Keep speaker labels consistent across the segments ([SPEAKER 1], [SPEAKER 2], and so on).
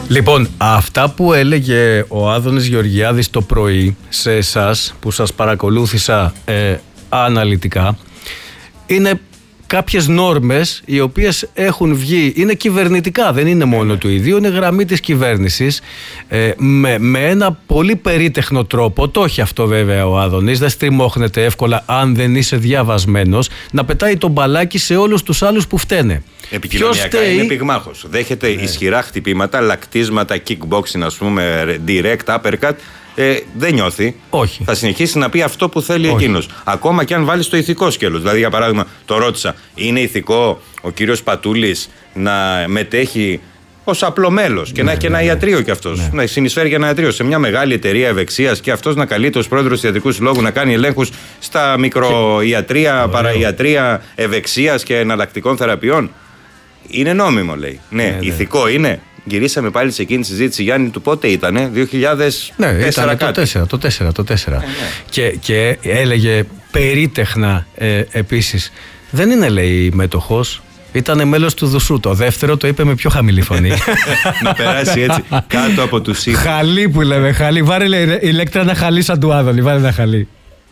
[SPEAKER 1] Λοιπόν, αυτά που έλεγε ο Άδωνης Γεωργιάδης το πρωί σε εσάς που σας παρακολούθησα αναλυτικά είναι κάποιες νόρμες οι οποίες έχουν βγει, είναι κυβερνητικά, δεν είναι μόνο του ιδίου, είναι γραμμή της κυβέρνησης με ένα πολύ περίτεχνο τρόπο. Το έχει αυτό βέβαια ο Άδωνης, δεν στριμώχνεται εύκολα αν δεν είσαι διαβασμένος, να πετάει το μπαλάκι σε όλους τους άλλους που φταίνε.
[SPEAKER 2] Επικοινωνιακά είναι πυγμάχος. Δέχεται ισχυρά χτυπήματα, λακτίσματα, kickboxing, ας πούμε, direct, uppercut. Δεν νιώθει.
[SPEAKER 1] Όχι.
[SPEAKER 2] Θα συνεχίσει να πει αυτό που θέλει εκείνος. Ακόμα και αν βάλει το ηθικό σκέλος. Δηλαδή, για παράδειγμα, το ρώτησα, είναι ηθικό ο κύριος Πατούλης να μετέχει ως απλό μέλος και να έχει ένα ιατρείο κι αυτός? Να συνεισφέρει για ένα ιατρείο σε μια μεγάλη εταιρεία ευεξίας και αυτός να καλείται ως πρόεδρος του Ιατρικού Συλλόγου να κάνει ελέγχους στα μικροϊατρία, παραϊατρία ευεξίας και εναλλακτικών θεραπείων. Είναι νόμιμο, λέει. Ναι, ηθικό είναι. Γυρίσαμε πάλι σε εκείνη τη συζήτηση, Γιάννη, του πότε ήτανε, 2004
[SPEAKER 1] ήταν το 4. Και έλεγε περίτεχνα επίσης, δεν είναι, λέει, μέτοχος, ήτανε μέλος του Δουσού. Το δεύτερο το είπε με πιο χαμηλή φωνή.
[SPEAKER 2] Να περάσει έτσι κάτω από τους ήχους.
[SPEAKER 1] Χαλί που λέμε, χαλί. Βάρε, λέει, η Ηλέκτρα ένα χαλί σαν του Άδωνη, βάρε ένα χαλί.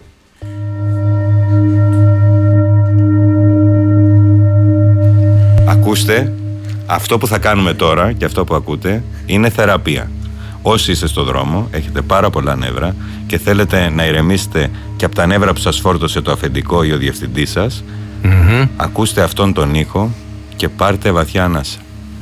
[SPEAKER 2] Ακούστε, αυτό που θα κάνουμε τώρα και αυτό που ακούτε είναι θεραπεία. Όσοι είστε στο δρόμο, έχετε πάρα πολλά νεύρα και θέλετε να ηρεμήσετε και από τα νεύρα που σας φόρτωσε το αφεντικό ή ο διευθυντής σας, ακούστε αυτόν τον ήχο και πάρτε βαθιά ανάσα.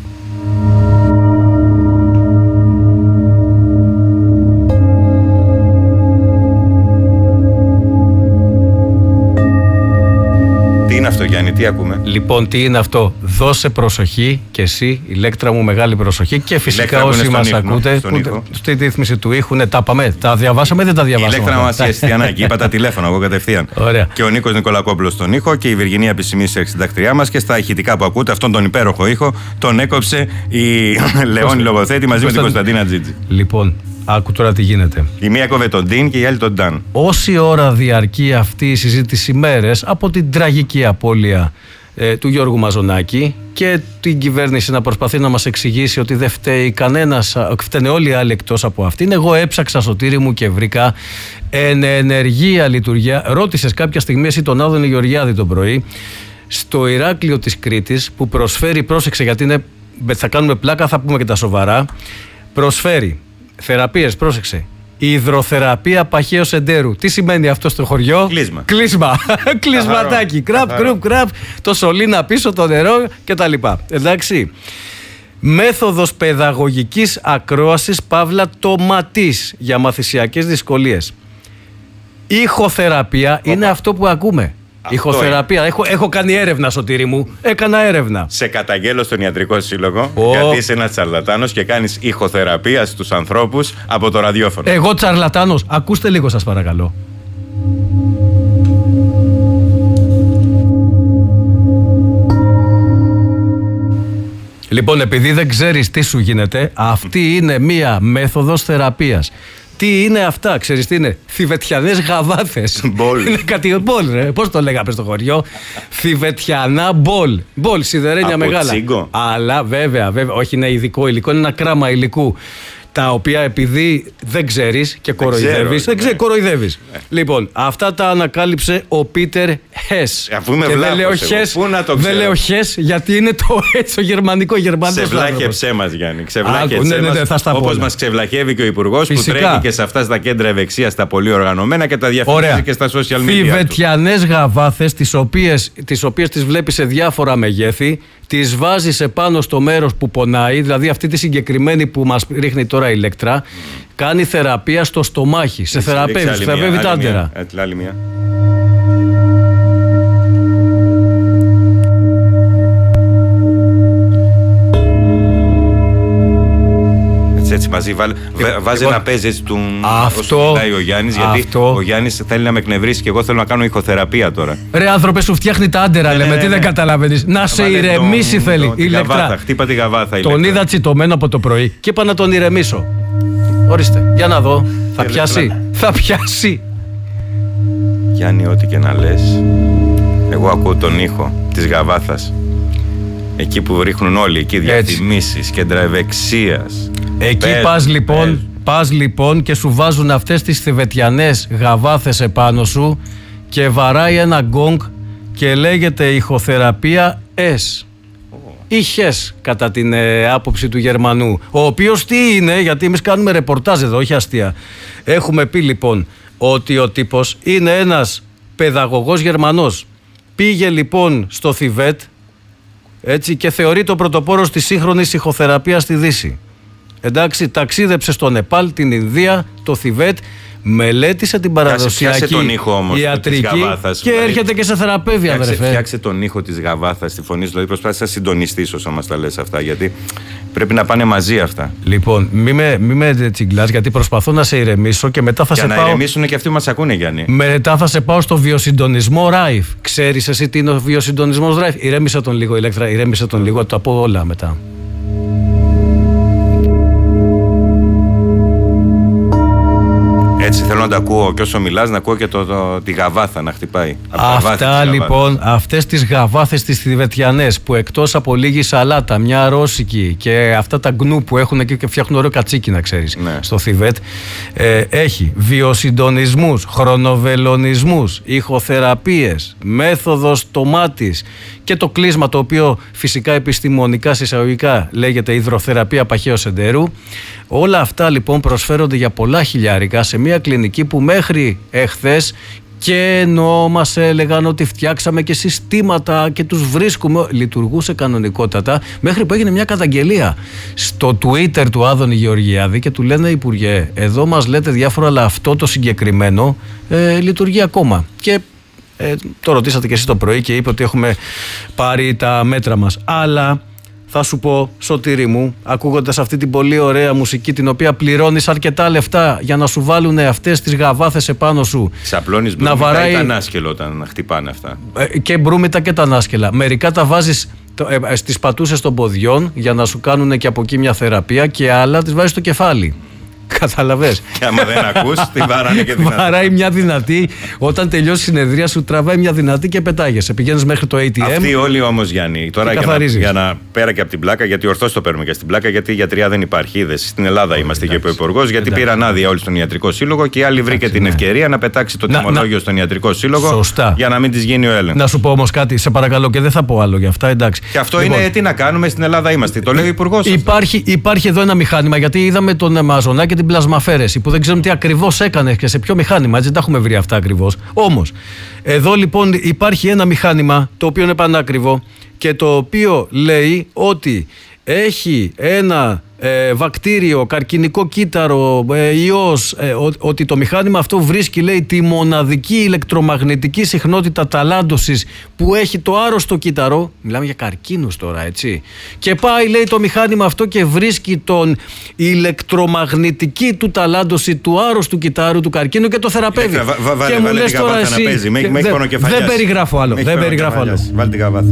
[SPEAKER 2] Αυτό, Γιάννη, τι ακούμε?
[SPEAKER 1] Λοιπόν, τι είναι αυτό? Δώσε προσοχή και εσύ, Ηλέκτρα μου, μεγάλη προσοχή. Και φυσικά όσοι μας ακούτε, στη ρύθμιση του ήχου, τα πάμε. Τα διαβάσαμε, δεν τα διαβάσαμε?
[SPEAKER 2] Η Ηλέκτρα μας Ιεστιανάκη, είπα τα τηλέφωνα εγώ κατευθείαν.
[SPEAKER 1] Ωραία.
[SPEAKER 2] Και ο Νίκος Νικολακόπουλος στον ήχο και η Βυργινία Επισημής, συντακτριά μας, και στα ηχητικά που ακούτε, αυτόν τον υπέροχο ήχο τον έκοψε η Λεόνη Λογοθέτη μαζί με την Κωνσταντίνα Τζίτζη.
[SPEAKER 1] Λοιπόν, άκου τώρα τι γίνεται.
[SPEAKER 2] Η μία κόβε τον Ντίν και η άλλη τον Νταν.
[SPEAKER 1] Όση ώρα διαρκεί αυτή η συζήτηση, μέρες από την τραγική απώλεια του Γιώργου Μαζονάκη και την κυβέρνηση να προσπαθεί να μας εξηγήσει ότι δεν φταίει κανένας, φταίνε όλοι οι άλλοι εκτός από αυτήν. Εγώ έψαξα, Σωτήρη μου, και βρήκα εν ενεργεία λειτουργία. Ρώτησες κάποια στιγμή εσύ τον Άδωνη Γεωργιάδη το πρωί στο Ηράκλειο της Κρήτης που προσφέρει, πρόσεξε γιατί θα κάνουμε πλάκα, θα πούμε και τα σοβαρά, προσφέρει θεραπείες, πρόσεξε. Υδροθεραπεία παχαίου εντέρου. Τι σημαίνει αυτό στο χωριό? Κλείσμα. Κλεισματάκι. Κραπ. Το σωλήνα πίσω, το νερό κτλ. Εντάξει. Μέθοδος παιδαγωγικής ακρόασης παύλα τοματής για μαθησιακές δυσκολίες. Ηχοθεραπεία είναι αυτό που ακούμε. Ηχοθεραπεία. Έχω κάνει έρευνα, Σωτήρη μου. Έκανα έρευνα.
[SPEAKER 2] Σε καταγγέλω στον Ιατρικό Σύλλογο γιατί είσαι ένας τσαρλατάνος και κάνεις ηχοθεραπεία στους ανθρώπους από το ραδιόφωνο.
[SPEAKER 1] Εγώ τσαρλατάνος? Ακούστε λίγο, σας παρακαλώ. Λοιπόν, επειδή δεν ξέρεις τι σου γίνεται, αυτή είναι μία μέθοδος θεραπείας. Τι είναι αυτά, ξέρεις τι είναι? Θηβετιανές γαβάθες.
[SPEAKER 2] Μπολ.
[SPEAKER 1] Είναι κάτι μπολ, ρε. Πώς το λέγαμε στο χωριό? Θηβετιανά μπολ. Μπολ, σιδερένια
[SPEAKER 2] από
[SPEAKER 1] μεγάλα.
[SPEAKER 2] Τσίγκο.
[SPEAKER 1] Αλλά βέβαια, όχι, είναι ειδικό υλικό, είναι ένα κράμα υλικού. Τα οποία επειδή δεν ξέρεις και κοροϊδεύεις. Κοροϊδεύεις. Λοιπόν, αυτά τα ανακάλυψε ο Πίτερ Χες.
[SPEAKER 2] Αφού είμαι βλάχος, πού να το ξέρω?
[SPEAKER 1] Δεν λέω Χες γιατί είναι το γερμανικό γερμανικό.
[SPEAKER 2] Ξεβλάχεψέ μας, Γιάννη. Ξεβλάχεψέ μας, όπως μας ξεβλαχεύει και ο Υπουργός που τρέχει και σε αυτά στα κέντρα ευεξίας τα πολύ οργανωμένα και τα διαφημίζει και στα social media.
[SPEAKER 1] Θηβετιανές γαβάθες, τις οποίες τις βλέπεις σε διάφορα μεγέθη, τις βάζεις επάνω στο μέρος που πονάει, δηλαδή αυτή τη συγκεκριμένη που μας ρίχνει τώρα η Ηλέκτρα, κάνει θεραπεία στο στομάχι, σε θεραπεύει τα άντερα.
[SPEAKER 2] Άλλη μία. Έτσι μαζί βάζει να παίζει έτσι του όσο μιλάει ο Γιάννης, γιατί ο Γιάννης θέλει να με εκνευρίσει και εγώ θέλω να κάνω ηχοθεραπεία τώρα.
[SPEAKER 1] Ρε άνθρωπε, σου φτιάχνει τα άντερα, λέμε, τι δεν καταλαβαίνεις? Να σε ηρεμήσει θέλει.
[SPEAKER 2] Ηλεκτρά. Χτύπα τη γαβάθα.
[SPEAKER 1] Τον είδα τσιτωμένο από το πρωί και είπα να τον ηρεμήσω. Ορίστε, για να δω. Θα πιάσει. Θα πιάσει.
[SPEAKER 2] Γιάννη, ό,τι και να λες, εγώ ακούω τον ήχο της γαβάθας Εκεί που ρίχνουν όλοι, εκεί διαφημίσεις, κέντρα ευεξίας.
[SPEAKER 1] Εκεί πας λοιπόν και σου βάζουν αυτές τις θηβετιανές γαβάθες επάνω σου και βαράει ένα γκόγκ και λέγεται ηχοθεραπεία S. Είχες κατά την άποψη του Γερμανού, ο οποίος τι είναι, γιατί εμείς κάνουμε ρεπορτάζ εδώ, όχι αστεία. Έχουμε πει λοιπόν ότι ο τύπος είναι ένας παιδαγωγός Γερμανός. Πήγε λοιπόν στο Θιβέτ, έτσι, και θεωρεί το πρωτοπόρος της σύγχρονης ηχοθεραπείας στη Δύση. Εντάξει, ταξίδεψε στο Νεπάλ, την Ινδία, το Θιβέτ, μελέτησε την παραδοσιακή
[SPEAKER 2] τον ήχο όμως,
[SPEAKER 1] ιατρική
[SPEAKER 2] γαβάθας,
[SPEAKER 1] και δηλαδή, έρχεται και σε θεραπεύει, αδερφέ.
[SPEAKER 2] Φτιάξε τον ήχο της γαβάθας στη φωνή σου, δηλαδή προσπάθησε να συντονιστείς όσο μας τα λες αυτά, γιατί πρέπει να πάνε μαζί αυτά. Λοιπόν,
[SPEAKER 1] μη με τσιγκλάς, γιατί προσπαθώ να σε ηρεμήσω και μετά θα σε πάω.
[SPEAKER 2] Να ηρεμήσουν και αυτοί που μας ακούνε, Γιάννη.
[SPEAKER 1] Μετά θα σε πάω στο βιοσυντονισμό Ράιφ. Ξέρεις εσύ τι είναι ο βιοσυντονισμός Ράιφ? Ηρέμησε τον λίγο, Ηλέκτρα, ηρέμησε τον λίγο, το πω όλα μετά.
[SPEAKER 2] Έτσι θέλω να τα ακούω και όσο μιλάς να ακούω και τη γαβάθα να χτυπάει.
[SPEAKER 1] Αυτά λοιπόν, αυτές τις γαβάθες τις θιβετιανές που εκτός από λίγη σαλάτα, μια ρώσικη και αυτά τα γκνου που έχουν εκεί και φτιάχνουν ωραίο κατσίκι, να ξέρεις, στο Θιβέτ, έχει βιοσυντονισμούς, χρονοβελονισμούς, ηχοθεραπείες, μέθοδος τομάτης και το κλείσμα, το οποίο φυσικά επιστημονικά συσσαγωγικά λέγεται υδροθεραπεία παχαίου εντερού. Όλα αυτά λοιπόν προσφέρονται για πολλά χιλιάρικα σε μια κλινική που μέχρι εχθές, και ενώ μας έλεγαν ότι φτιάξαμε και συστήματα και τους βρίσκουμε, λειτουργούσε κανονικότατα, μέχρι που έγινε μια καταγγελία στο Twitter του Άδωνη Γεωργιάδη και του λένε: Υπουργέ, εδώ μας λέτε διάφορα, αλλά αυτό το συγκεκριμένο λειτουργεί ακόμα. Και το ρωτήσατε και εσείς το πρωί και είπε ότι έχουμε πάρει τα μέτρα μας. Αλλά θα σου πω, Σωτήρη μου, ακούγοντας αυτή την πολύ ωραία μουσική, την οποία πληρώνεις αρκετά λεφτά για να σου βάλουν αυτές τις γαβάθες επάνω σου.
[SPEAKER 2] Ξαπλώνεις μπρούμητα ή τα ανάσκελα όταν χτυπάνε αυτά?
[SPEAKER 1] Και μπρούμητα και τα ανάσκελα. Μερικά τα βάζεις στις πατούσες των ποδιών για να σου κάνουν και από εκεί μια θεραπεία, και άλλα τις βάζεις στο κεφάλι. Καταλαβες.
[SPEAKER 2] Άμα δεν ακούς, τη βάρανε και δυνατή.
[SPEAKER 1] Βαράει μια δυνατή. Όταν τελειώσει η συνεδρία σου, τραβάει μια δυνατή και πετάγεσαι. Πηγαίνεις μέχρι το ATM.
[SPEAKER 2] Αυτοί όλοι όμως, Γιάννη, τώρα για να πέρα και από την πλάκα, γιατί ορθώς το παίρνουμε και στην πλάκα, γιατί η γιατρία δεν υπάρχει. Είδες, στην Ελλάδα είμαστε και υπουργός, γιατί πήραν άδεια όλοι στον Ιατρικό Σύλλογο και οι άλλοι βρήκε την ευκαιρία να πετάξει το τιμολόγιο στον Ιατρικό Σύλλογο.
[SPEAKER 1] Σωστά.
[SPEAKER 2] Για να μην της γίνει ο έλεγχος.
[SPEAKER 1] Να σου πω όμως κάτι, σε παρακαλώ, και δεν θα πω άλλο για αυτά, εντάξει.
[SPEAKER 2] Και αυτό λοιπόν, είναι τι να κάνουμε, στην Ελλάδα είμαστε. Το λέει ο υπουργός.
[SPEAKER 1] Υπάρχει εδώ ένα μηχάνημα, γιατί είδαμε τον Μαζονά και την πλασμαφέρεση, που δεν ξέρουμε τι ακριβώς έκανε και σε ποιο μηχάνημα, έτσι δεν τα έχουμε βρει αυτά ακριβώς. Όμως, εδώ λοιπόν υπάρχει ένα μηχάνημα το οποίο είναι πανάκριβο και το οποίο λέει ότι έχει ένα βακτήριο, καρκινικό κύτταρο, ιός, ότι το μηχάνημα αυτό βρίσκει, λέει, τη μοναδική ηλεκτρομαγνητική συχνότητα ταλάντωσης που έχει το άρρωστο κύτταρο. Μιλάμε για καρκίνους τώρα, έτσι. Και πάει, λέει, το μηχάνημα αυτό και βρίσκει τον ηλεκτρομαγνητική του ταλάντωση του άρρωστου κυτάρου του καρκίνου και το θεραπεύει. Και μου λες τώρα εσύ, δεν περιγράφω άλλο.
[SPEAKER 2] Βάλει την γαβάθα.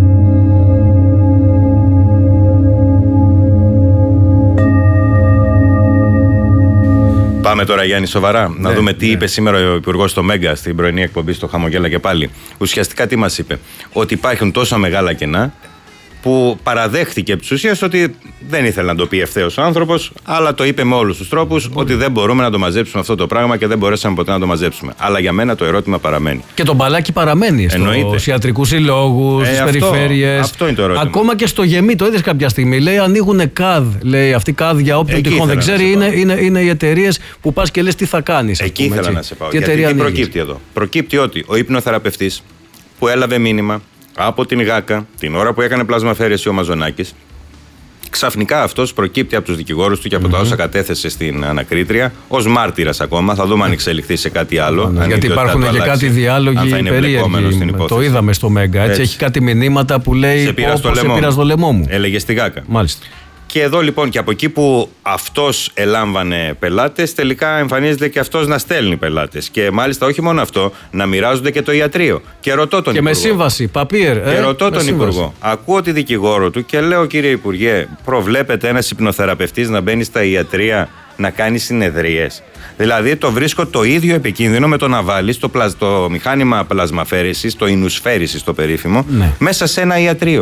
[SPEAKER 2] Πάμε τώρα, Γιάννη, σοβαρά. Να δούμε τι είπε σήμερα ο Υπουργός στο Μέγκα, στην πρωινή εκπομπή στο Χαμογέλα και πάλι. Ουσιαστικά τι μας είπε? Ότι υπάρχουν τόσα μεγάλα κενά που παραδέχτηκε επί της ουσίας ότι δεν ήθελε να το πει ευθέως ο άνθρωπος, αλλά το είπε με όλους τους τρόπους ότι δεν μπορούμε να το μαζέψουμε αυτό το πράγμα και δεν μπορέσαμε ποτέ να το μαζέψουμε. Αλλά για μένα το ερώτημα παραμένει. Και
[SPEAKER 1] το μπαλάκι παραμένει στους ιατρικούς συλλόγους, στις περιφέρειες.
[SPEAKER 2] Αυτό είναι το ερώτημα.
[SPEAKER 1] Ακόμα και στο Γεμί, το είδες κάποια στιγμή. Λέει ανοίγουν ΚΑΔ. Λέει αυτή ΚΑΔ, για όποιον τυχόν δεν ξέρει, είναι οι εταιρείες που πας και λες τι θα κάνεις.
[SPEAKER 2] Εκεί ήθελα να σε πάω. Γιατί τι προκύπτει εδώ? Προκύπτει ότι ο υπνοθεραπευτής που έλαβε μήνυμα από την ΓΑΚΑ την ώρα που έκανε πλασμαφέρεση ο Μαζονάκης, ξαφνικά αυτός προκύπτει από τους δικηγόρους του και από τα όσα κατέθεσε στην ανακρίτρια ως μάρτυρας ακόμα. Θα δούμε αν εξελιχθεί σε κάτι άλλο.
[SPEAKER 1] Γιατί υπάρχουν και κάτι διάλογοι περίεργοι. Το είδαμε στο Μέγκα. Έτσι. Έχει κάτι μηνύματα που λέει: σε πήρα στο λαιμό μου.
[SPEAKER 2] Έλεγε στη ΓΑΚΑ.
[SPEAKER 1] Μάλιστα.
[SPEAKER 2] Και εδώ λοιπόν, και από εκεί που αυτός ελάμβανε πελάτες, τελικά εμφανίζεται και αυτός να στέλνει πελάτες. Και μάλιστα όχι μόνο αυτό, να μοιράζονται και το ιατρείο. Και ρωτώ τον Υπουργό.
[SPEAKER 1] Και με σύμβαση, παπίρ.
[SPEAKER 2] Και ρωτώ τον Υπουργό. Ακούω τη δικηγόρο του και λέω: κύριε Υπουργέ, προβλέπετε ένας υπνοθεραπευτής να μπαίνει στα ιατρεία να κάνει συνεδρίες? Δηλαδή το βρίσκω το ίδιο επικίνδυνο με το να βάλει το μηχάνημα πλασμαφέρεσης, το ινουσφαίρησης το περίφημο, μέσα σε ένα ιατρείο.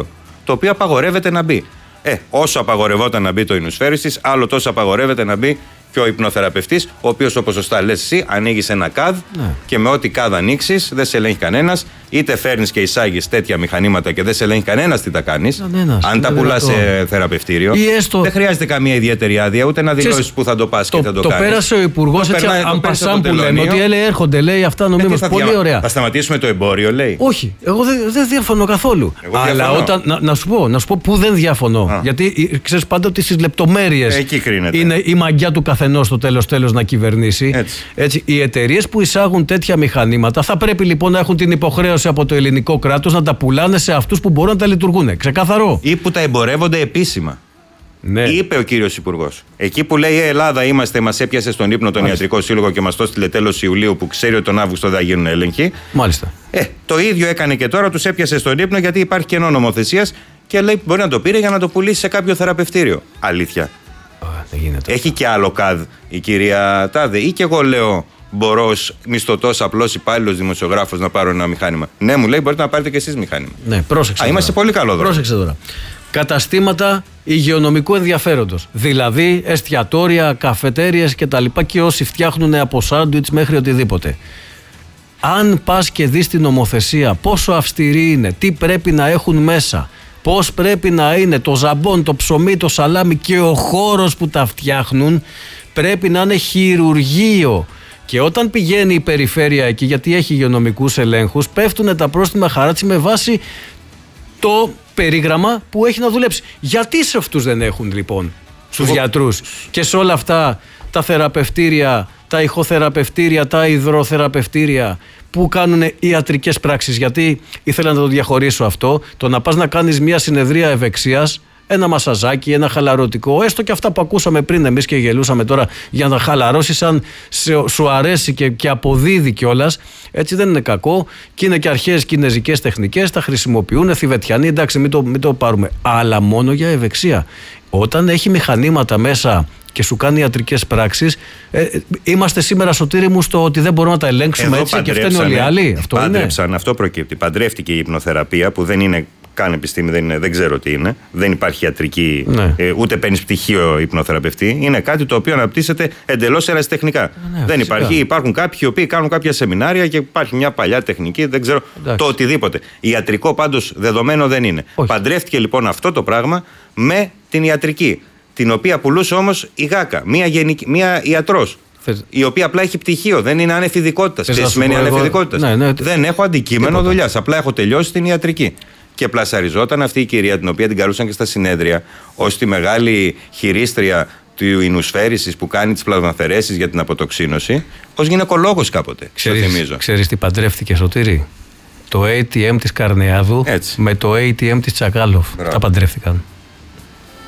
[SPEAKER 2] το οποίο απαγορεύεται να μπει. Όσο απαγορευόταν να μπει το ινουσφαίριστης, άλλο τόσο απαγορεύεται να μπει και ο υπνοθεραπευτής, ο οποίος, όπως σωστά λες εσύ, ανοίγεις ένα ΚΑΔ και με ό,τι ΚΑΔ ανοίξεις, δεν σε ελέγχει κανένας, είτε φέρνεις και εισάγεις τέτοια μηχανήματα και δεν σε ελέγχει κανένας τι τα κάνεις. Αν τα πουλάς σε θεραπευτήριο, δεν χρειάζεται καμία ιδιαίτερη άδεια, ούτε να δηλώσεις που θα το πας και θα το κάνεις.
[SPEAKER 1] Το πέρασε ο Υπουργός έτσι αμπασάν που λέμε, ότι έρχονται, λέει αυτά νομίμως. Πολύ ωραία.
[SPEAKER 2] Θα σταματήσουμε το εμπόριο, λέει.
[SPEAKER 1] Όχι, εγώ δεν διαφωνώ καθόλου. Αλλά όταν. Να σου πω πού δεν διαφωνώ. Γιατί ξέρεις πάντα ότι στις λεπτομέρειες είναι η μαγιά του καθενός στο τέλος να κυβερνήσει. Έτσι, οι εταιρείες που εισάγουν τέτοια μηχανήματα θα πρέπει λοιπόν να έχουν την υποχρέωση από το ελληνικό κράτος να τα πουλάνε σε αυτούς που μπορούν να τα λειτουργούν. Ξεκάθαρο.
[SPEAKER 2] Ή που τα εμπορεύονται επίσημα. Ναι. Είπε ο κύριος Υπουργός. Εκεί που λέει Ελλάδα είμαστε, μας έπιασε στον ύπνο τον Ιατρικό Σύλλογο και μας το στείλε τέλος Ιουλίου, που ξέρει ότι τον Αύγουστο θα γίνουν έλεγχοι.
[SPEAKER 1] Μάλιστα.
[SPEAKER 2] Το ίδιο έκανε και τώρα, τους έπιασε στον ύπνο γιατί υπάρχει κενό νομοθεσίας και λέει μπορεί να το πήρε για να το πουλήσει σε κάποιο θεραπευτήριο. Αλήθεια. Έχει και άλλο ΚΑΔ η κυρία Τάδε, ή και εγώ λέω μπορώ ως μισθωτός απλός υπάλληλος δημοσιογράφος να πάρω ένα μηχάνημα? Ναι, μου λέει μπορείτε να πάρετε και εσείς μηχάνημα.
[SPEAKER 1] Ναι, πρόσεξε.
[SPEAKER 2] Είμαστε πολύ καλό δρόμο.
[SPEAKER 1] Πρόσεξε τώρα. Καταστήματα υγειονομικού ενδιαφέροντος. Δηλαδή εστιατόρια, καφετέριες κτλ. Και όσοι φτιάχνουν από σάντουιτς μέχρι οτιδήποτε. Αν πας και δεις την νομοθεσία, πόσο αυστηρή είναι, τι πρέπει να έχουν μέσα, πώς πρέπει να είναι το ζαμπόν, το ψωμί, το σαλάμι και ο χώρος που τα φτιάχνουν, πρέπει να είναι χειρουργείο. Και όταν πηγαίνει η περιφέρεια εκεί, γιατί έχει υγειονομικούς ελέγχους, πέφτουν τα πρόστιμα χαράτσι με βάση το περίγραμμα που έχει να δουλέψει. Γιατί σε αυτούς δεν έχουν λοιπόν, στους γιατρούς και σε όλα αυτά τα θεραπευτήρια, τα ηχοθεραπευτήρια, τα υδροθεραπευτήρια που κάνουν ιατρικές πράξεις? Γιατί ήθελα να το διαχωρίσω αυτό. Το να πας να κάνεις μια συνεδρία ευεξίας, ένα μασαζάκι, ένα χαλαρωτικό, έστω και αυτά που ακούσαμε πριν εμείς και γελούσαμε τώρα, για να χαλαρώσεις αν σου αρέσει και αποδίδει κιόλας, έτσι δεν είναι κακό. Και είναι και αρχαίες κινεζικές τεχνικές, τα χρησιμοποιούν, θηβετιανοί, εντάξει, μην το πάρουμε. Αλλά μόνο για ευεξία. Όταν έχει μηχανήματα μέσα και σου κάνει ιατρικές πράξεις, είμαστε σήμερα, Σωτήρη μου, στο ότι δεν μπορούμε να τα ελέγξουμε. Εδώ έτσι και φταίνουν όλοι οι άλλοι.
[SPEAKER 2] Αυτό προκύπτει. Παντρεύτηκε η υπνοθεραπεία, που δεν είναι καν επιστήμη, δεν ξέρω τι είναι. Δεν υπάρχει ιατρική, ούτε παίρνει πτυχίο υπνοθεραπευτή. Είναι κάτι το οποίο αναπτύσσεται εντελώς ερασιτεχνικά. Δεν υπάρχει. Υπάρχουν κάποιοι οι οποίοι κάνουν κάποια σεμινάρια και υπάρχει μια παλιά τεχνική, δεν ξέρω το οτιδήποτε. Ιατρικό πάντως δεδομένο δεν είναι. Όχι. Παντρεύτηκε λοιπόν αυτό το πράγμα με την ιατρική, την οποία πουλούσε όμως η ΓΑΚΑ, μία ιατρός, η οποία απλά έχει πτυχίο, δεν είναι άνευ ειδικότητας. Τι σημαίνει άνευ ειδικότητας? Δεν έχω αντικείμενο δουλειάς, απλά έχω τελειώσει την ιατρική. Και πλασαριζόταν αυτή η κυρία, την οποία την καλούσαν και στα συνέδρια ως τη μεγάλη χειρίστρια του ινουσφαίρησης που κάνει τις πλασμαφαιρέσεις για την αποτοξίνωση, ως γυναικολόγος κάποτε.
[SPEAKER 1] Ξέρεις τι παντρεύτηκε, Σωτήρη? Το ATM της Καρνεάδου με το ATM της Τσακάλοφ. Τα παντρεύτηκαν.